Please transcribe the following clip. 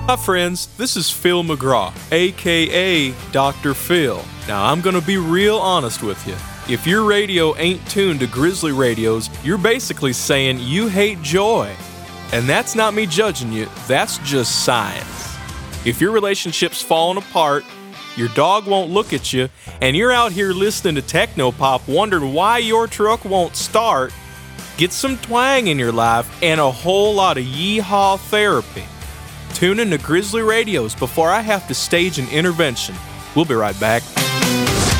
Hi friends, this is Phil McGraw, aka Dr. Phil. Now I'm gonna be real honest with you. If your radio ain't tuned to Grizzly radios, you're basically saying you hate joy. And that's not me judging you, that's just science. If your relationship's falling apart, your dog won't look at you, and you're out here listening to technopop wondering why your truck won't start, get some twang in your life and a whole lot of yeehaw therapy. Tune in to Grizzly Radios before I have to stage an intervention. We'll be right back.